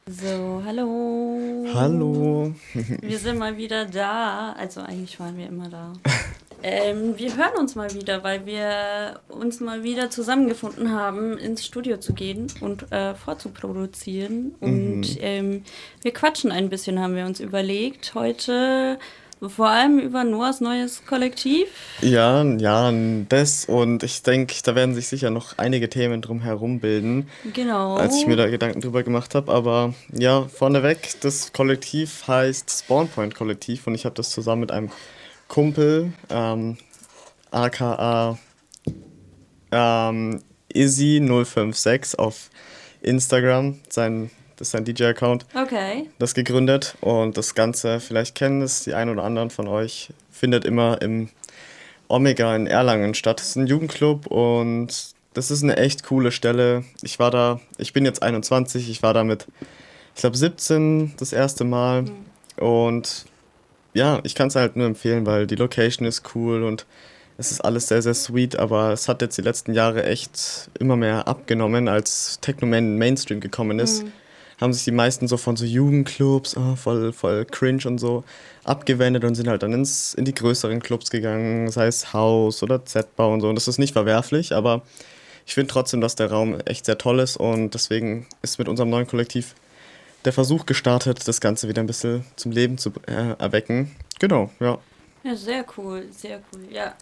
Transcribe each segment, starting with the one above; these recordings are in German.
So, hallo. Hallo. Wir sind mal wieder da. Also eigentlich waren wir immer da. Wir hören uns mal wieder, weil wir uns mal wieder zusammengefunden haben, ins Studio zu gehen und vorzuproduzieren. Und Mhm. wir quatschen ein bisschen, haben wir uns überlegt. Heute vor allem über Noahs neues Kollektiv. Ja, das und ich denke, da werden sich sicher noch einige Themen drum herum bilden, als ich mir Genau. da Gedanken drüber gemacht habe. Aber ja, vorneweg, das Kollektiv heißt Spawnpoint Kollektiv und ich habe das zusammen mit einem Kumpel, aka Izzy056 auf Instagram, das ist sein DJ-Account, Okay. das gegründet. Und das Ganze, vielleicht kennen es die ein oder anderen von euch, findet immer im Omega in Erlangen statt. Das ist ein Jugendclub und das ist eine echt coole Stelle. Ich bin jetzt 21, ich war da mit, ich glaube, 17 das erste Mal. Und ja, ich kann es halt nur empfehlen, weil die Location ist cool und es ist alles sehr, sehr sweet, aber es hat jetzt die letzten Jahre echt immer mehr abgenommen, als Techno Man in den Mainstream gekommen ist. Haben sich die meisten so von so Jugendclubs, voll cringe und so, abgewendet und sind halt dann in die größeren Clubs gegangen, sei es House oder Z-Bau und so. Und das ist nicht verwerflich, aber ich finde trotzdem, dass der Raum echt sehr toll ist und deswegen ist mit unserem neuen Kollektiv der Versuch gestartet, das Ganze wieder ein bisschen zum Leben zu erwecken. Genau, ja. Ja, sehr cool, sehr cool. Ja,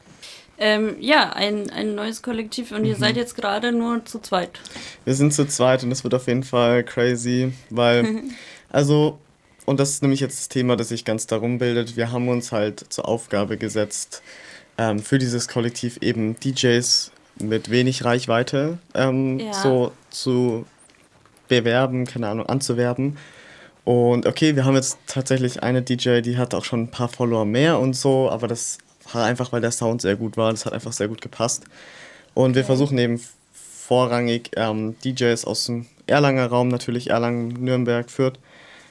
ja, ein neues Kollektiv und ihr seid jetzt gerade nur zu zweit. Wir sind zu zweit und das wird auf jeden Fall crazy, weil, also, und das ist nämlich jetzt das Thema, das sich ganz darum bildet, wir haben uns halt zur Aufgabe gesetzt, für dieses Kollektiv eben DJs mit wenig Reichweite Ja, so zu bewerben, keine Ahnung, anzuwerben. Und okay, wir haben jetzt tatsächlich eine DJ, die hat auch schon ein paar Follower mehr und so, aber das war einfach, weil der Sound sehr gut war, das hat einfach sehr gut gepasst. Und wir okay. versuchen eben vorrangig DJs aus dem Erlanger Raum, natürlich Erlangen, Nürnberg, Fürth,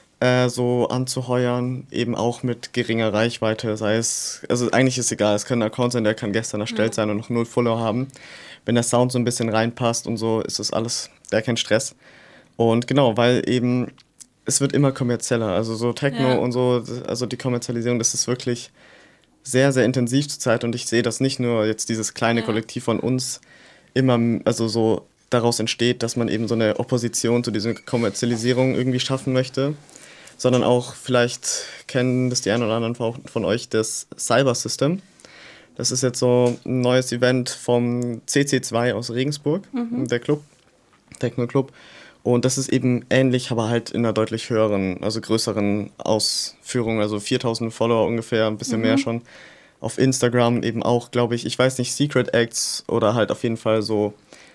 so anzuheuern, eben auch mit geringer Reichweite. Sei es, also eigentlich ist egal, es kann ein Account sein, der kann gestern erstellt sein und noch null Follower haben. Wenn der Sound so ein bisschen reinpasst und so, ist das alles, der kein Stress. Und genau, weil eben es wird immer kommerzieller. Also so Techno Ja, und so, also die Kommerzialisierung, das ist wirklich sehr, sehr intensiv zurzeit und ich sehe, dass nicht nur jetzt dieses kleine ja, Kollektiv von uns immer, also so daraus entsteht, dass man eben so eine Opposition zu dieser Kommerzialisierung irgendwie schaffen möchte, sondern auch vielleicht kennen das die einen oder anderen von euch, das Cyber System. Das ist jetzt so ein neues Event vom CC2 aus Regensburg, der Club, Techno Club. Und das ist eben ähnlich, aber halt in einer deutlich höheren, also größeren Ausführung, also 4000 Follower ungefähr, ein bisschen mehr schon. Auf Instagram eben auch, glaube ich, ich weiß nicht, Secret Acts oder halt auf jeden Fall so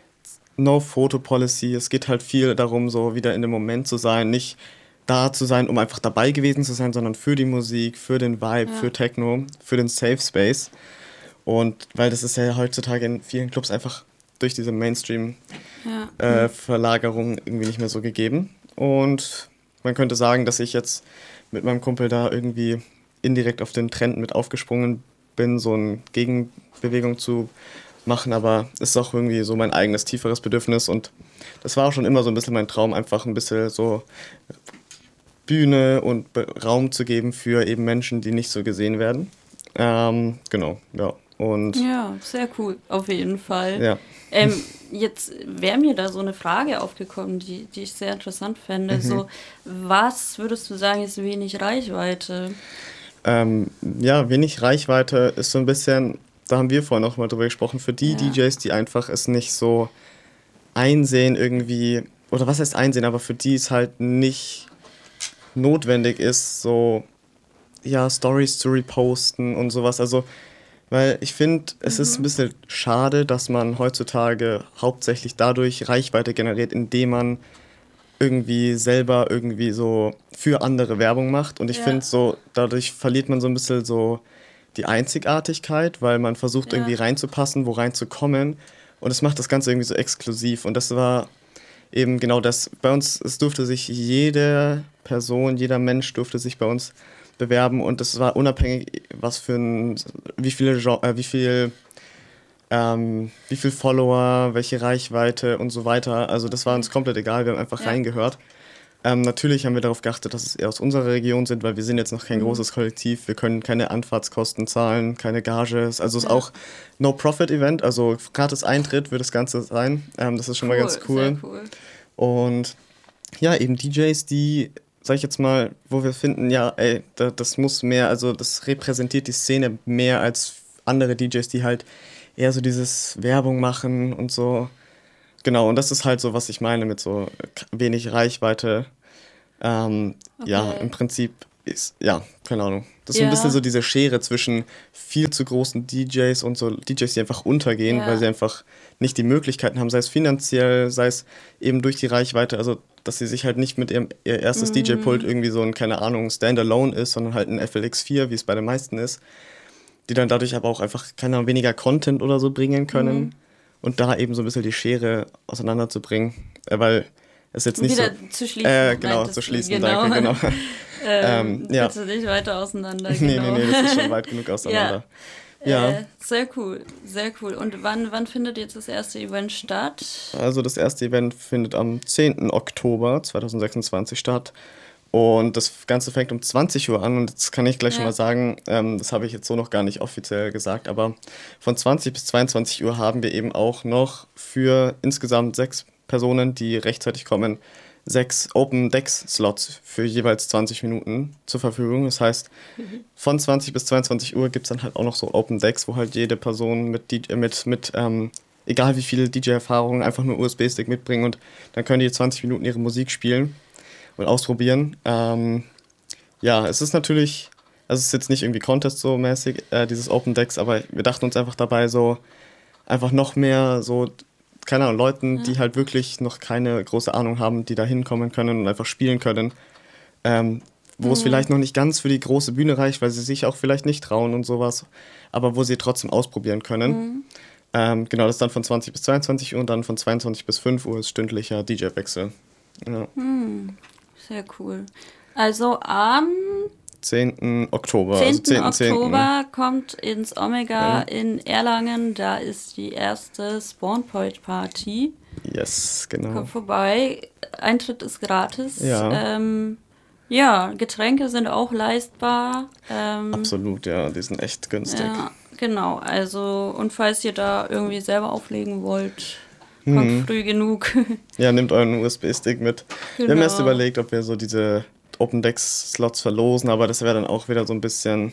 No Photo Policy. Es geht halt viel darum, so wieder in dem Moment zu sein, nicht da zu sein, um einfach dabei gewesen zu sein, sondern für die Musik, für den Vibe, ja, für Techno, für den Safe Space. Und weil das ist ja heutzutage in vielen Clubs einfach durch diese ja. Mainstream-Verlagerung irgendwie nicht mehr so gegeben. Und man könnte sagen, dass ich jetzt mit meinem Kumpel da irgendwie indirekt auf den Trend mit aufgesprungen bin, so eine Gegenbewegung zu machen, aber es ist auch irgendwie so mein eigenes tieferes Bedürfnis und das war auch schon immer so ein bisschen mein Traum, einfach ein bisschen so Bühne und Raum zu geben für eben Menschen, die nicht so gesehen werden. Genau, ja. Und Ja, sehr cool, auf jeden Fall. ja. Jetzt wäre mir da so eine Frage aufgekommen, die ich sehr interessant fände. So, was würdest du sagen, ist wenig Reichweite? Ja, wenig Reichweite ist so ein bisschen, da haben wir vorhin auch mal drüber gesprochen, für die Ja, DJs, die einfach es nicht so einsehen irgendwie, oder was heißt einsehen, aber für die es halt nicht notwendig ist, so, ja, Stories zu reposten und sowas. Also, weil ich finde, es ist ein bisschen schade, dass man heutzutage hauptsächlich dadurch Reichweite generiert, indem man irgendwie selber irgendwie so für andere Werbung macht. Und ich finde ja, so, dadurch verliert man so ein bisschen so die Einzigartigkeit, weil man versucht irgendwie ja, reinzupassen, wo reinzukommen. Und es macht das Ganze irgendwie so exklusiv. Und das war eben genau das. Bei uns, es durfte sich jede Person, jeder Mensch durfte sich bei uns bewerben. Und es war unabhängig, was für ein, wie viele, wie viel Follower, welche Reichweite und so weiter. Also das war uns komplett egal, wir haben einfach ja. reingehört. Natürlich haben wir darauf geachtet, dass es eher aus unserer Region sind, weil wir sind jetzt noch kein großes Kollektiv. Wir können keine Anfahrtskosten zahlen, keine Gages. Also es ist auch No-Profit-Event, also gratis Eintritt wird das Ganze sein. Das ist schon mal ganz cool. Sehr cool. Und ja, eben DJs, die, sag ich jetzt mal, wo wir finden, ja, ey, das muss mehr, also das repräsentiert die Szene mehr als andere DJs, die halt eher so dieses Werbung machen und so. Genau, und das ist halt so, was ich meine mit so wenig Reichweite. Ja, im Prinzip ist, ja, keine Ahnung. Das ist so ein bisschen so diese Schere zwischen viel zu großen DJs und so DJs, die einfach untergehen, weil sie einfach nicht die Möglichkeiten haben, sei es finanziell, sei es eben durch die Reichweite, also dass sie sich halt nicht mit ihr erstes DJ-Pult irgendwie so ein, keine Ahnung, Standalone ist, sondern halt ein FLX4, wie es bei den meisten ist, die dann dadurch aber auch einfach, keine Ahnung, weniger Content oder so bringen können und da eben so ein bisschen die Schere auseinanderzubringen, weil es jetzt nicht wieder so... zu schließen. Genau, zu schließen, danke, genau. Bitte nicht weiter auseinander. Genau. Nee, das ist schon weit genug auseinander. Sehr cool, sehr cool. Und wann findet jetzt das erste Event statt? Also das erste Event findet am 10. Oktober 2026 statt. Und das Ganze fängt um 20 Uhr an und jetzt kann ich gleich schon mal sagen, das habe ich jetzt so noch gar nicht offiziell gesagt, aber von 20 bis 22 Uhr haben wir eben auch noch für insgesamt 6 Personen, die rechtzeitig kommen, 6 Open Decks Slots für jeweils 20 Minuten zur Verfügung. Das heißt, von 20 bis 22 Uhr gibt es dann halt auch noch so Open Decks, wo halt jede Person mit egal wie viel DJ-Erfahrung, einfach nur USB-Stick mitbringen und dann können die 20 Minuten ihre Musik spielen und ausprobieren. Ja, es ist natürlich, also es ist jetzt nicht irgendwie Contest so mäßig, dieses Open Decks, aber wir dachten uns einfach dabei so, einfach noch mehr so, keine Ahnung, Leuten, die halt wirklich noch keine große Ahnung haben, die da hinkommen können und einfach spielen können, wo es vielleicht noch nicht ganz für die große Bühne reicht, weil sie sich auch vielleicht nicht trauen und sowas, aber wo sie trotzdem ausprobieren können. Genau, das ist dann von 20 bis 22 Uhr und dann von 22 bis 5 Uhr ist stündlicher DJ-Wechsel. Ja. Sehr cool. Also am 10. Oktober. 10. Oktober kommt ins Omega in Erlangen. Da ist die erste Spawn Point Party. Yes, genau. Kommt vorbei. Eintritt ist gratis. Ja. Getränke sind auch leistbar. Absolut, ja, die sind echt günstig. Ja, genau. Also, und falls ihr da irgendwie selber auflegen wollt, kommt früh genug. Ja, nehmt euren USB-Stick mit. Genau. Wir haben erst überlegt, ob wir so diese Open Decks Slots verlosen, aber das wäre dann auch wieder so ein bisschen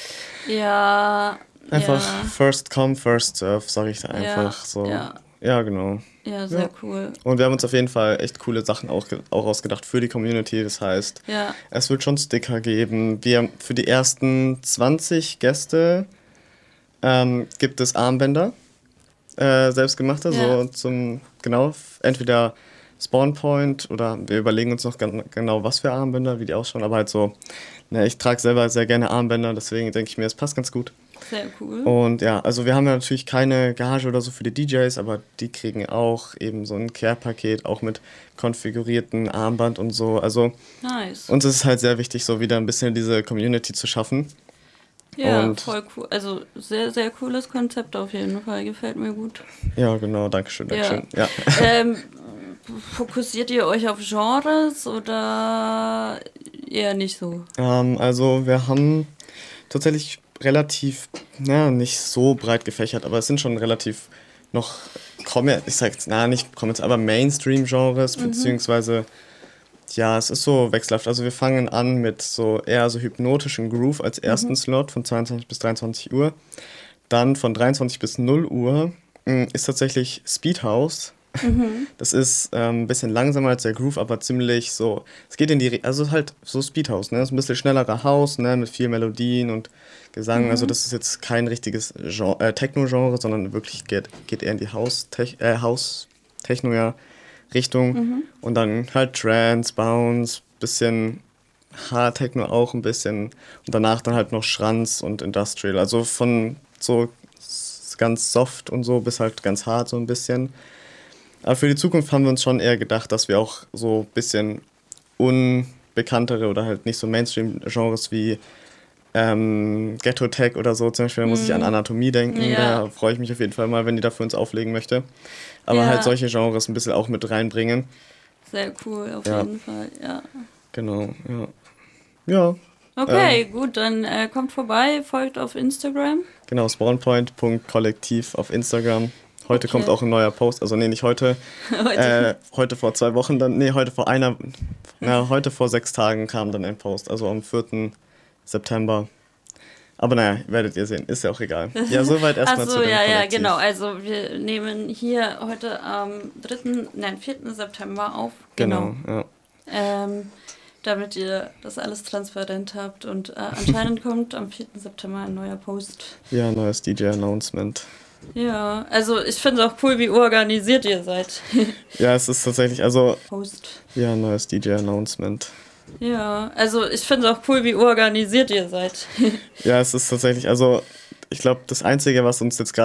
einfach first come, first serve, sage ich da einfach so. Ja, genau. Ja, sehr cool. Und wir haben uns auf jeden Fall echt coole Sachen auch ausgedacht für die Community. Das heißt, es wird schon Sticker geben. Für die ersten 20 Gäste gibt es Armbänder. Selbstgemachte, so zum, genau, entweder Spawn Point oder wir überlegen uns noch genau, was für Armbänder, wie die ausschauen, aber halt so, ich trage selber sehr gerne Armbänder, deswegen denke ich mir, es passt ganz gut. Sehr cool. Und ja, also wir haben ja natürlich keine Gage oder so für die DJs, aber die kriegen auch eben so ein Care-Paket, auch mit konfigurierten Armband und so, also nice. Uns ist es halt sehr wichtig, so wieder ein bisschen diese Community zu schaffen. Ja, und voll cool. Also sehr, sehr cooles Konzept auf jeden Fall. Gefällt mir gut. Ja, genau. Dankeschön. Ja. Fokussiert ihr euch auf Genres oder eher nicht so? Also wir haben tatsächlich relativ, nicht so breit gefächert, aber es sind schon relativ noch, aber Mainstream-Genres, beziehungsweise ja, es ist so wechselhaft. Also wir fangen an mit so eher so hypnotischen Groove als ersten Slot von 22 bis 23 Uhr. Dann von 23 bis 0 Uhr ist tatsächlich Speed House. Das ist ein bisschen langsamer als der Groove, aber ziemlich so, es geht in die, also halt so Speed House, ne? Das ist ein bisschen schnellerer House, ne? Mit viel Melodien und Gesang. Also das ist jetzt kein richtiges Techno-Genre, sondern wirklich geht eher in die House-Techno, ja. Richtung und dann halt Trance, Bounce, bisschen Hard Techno auch ein bisschen und danach dann halt noch Schranz und Industrial, also von so ganz soft und so bis halt ganz hart so ein bisschen. Aber für die Zukunft haben wir uns schon eher gedacht, dass wir auch so ein bisschen unbekanntere oder halt nicht so Mainstream-Genres wie Ghetto Tech oder so, zum Beispiel, da muss ich an Anatomie denken, da freue ich mich auf jeden Fall mal, wenn die da für uns auflegen möchte. Aber halt solche Genres ein bisschen auch mit reinbringen. Sehr cool, auf Ja. jeden Fall, ja. Genau, ja. Ja, Okay, gut, dann kommt vorbei, folgt auf Instagram. genau, spawnpoint.kollektiv auf Instagram. Heute Okay. kommt auch ein neuer Post, also nee, nicht heute. Heute vor 2 Wochen dann, nee, heute vor 6 Tagen kam dann ein Post, also am 4. September. Aber naja, werdet ihr sehen, ist ja auch egal. Ja, soweit erstmal zu Achso, dem ja, Kollektiv. genau. Also wir nehmen hier heute am 4. September auf. Genau, ja. Damit ihr das alles transparent habt. Und anscheinend kommt am 4. September ein neuer Post. Ja, neues DJ-Announcement. Ja, also ich finde es auch cool, wie organisiert ihr seid. Ja, es ist tatsächlich, also, Post. ja, neues DJ-Announcement. Ja, also ich finde es auch cool, wie organisiert ihr seid. Ja, es ist tatsächlich, also, ich glaube, das Einzige, was uns jetzt gerade